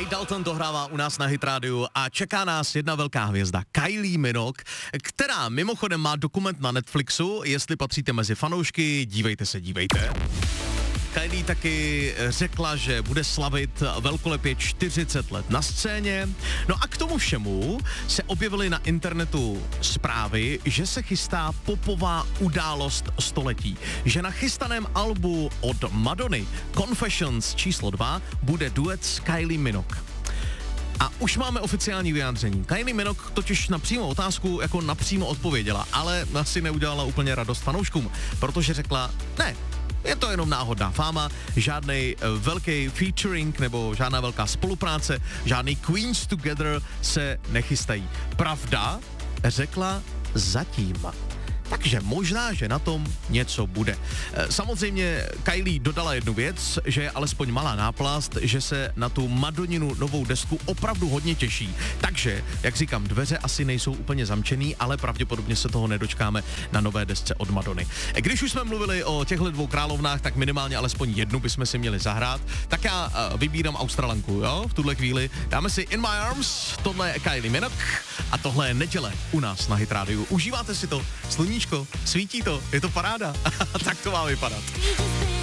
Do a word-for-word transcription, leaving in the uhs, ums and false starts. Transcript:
Kate Dalton dohrává u nás na Hit Radio a čeká nás jedna velká hvězda, Kylie Minogue, která mimochodem má dokument na Netflixu, jestli patříte mezi fanoušky, dívejte se, dívejte. Kylie taky řekla, že bude slavit velkolepě čtyřicet let na scéně. No a k tomu všemu se objevily na internetu zprávy, že se chystá popová událost století. Že na chystaném albu od Madony Confessions číslo dva bude duet s Kylie Minogue. A už máme oficiální vyjádření. Kylie Minogue totiž na přímou otázku jako napřímo odpověděla, ale asi neudělala úplně radost fanouškům, protože řekla, ne, je to jenom náhodná fáma, žádnej velký featuring nebo žádná velká spolupráce, žádný Queens Together se nechystají. Pravda, řekla zatím. Takže možná, že na tom něco bude. Samozřejmě Kylie dodala jednu věc, že je alespoň malá náplast, že se na tu Madoninu novou desku opravdu hodně těší. Takže, jak říkám, dveře asi nejsou úplně zamčený, ale pravděpodobně se toho nedočkáme na nové desce od Madony. Když už jsme mluvili o těchto dvou královnách, tak minimálně alespoň jednu bychom si měli zahrát. Tak já uh, vybírám Australanku, jo, v tuhle chvíli. Dáme si In My Arms, tohle je Kylie Minogue a tohle je neděle u nás na Hit Radio. Užíváte si to? Sluníčko, svítí to, je to paráda. Tak to má vypadat.